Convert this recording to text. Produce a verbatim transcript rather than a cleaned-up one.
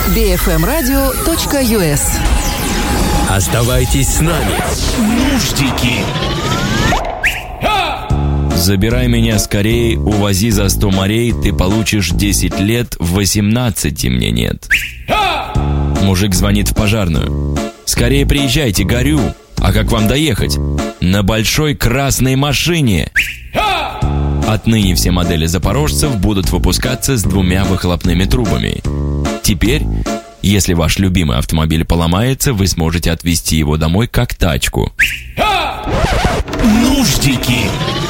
би эф эм радио точка ю эс. Оставайтесь с нами. Нуждики. Забирай меня скорей, увози за сто морей, ты получишь десять лет, восемнадцати мне нет. Мужик звонит в пожарную. Скорее приезжайте, горю. А как вам доехать? На большой красной машине. Отныне все модели запорожцев будут выпускаться с двумя выхлопными трубами. Теперь, если ваш любимый автомобиль поломается, вы сможете отвезти его домой как тачку. Нуждики.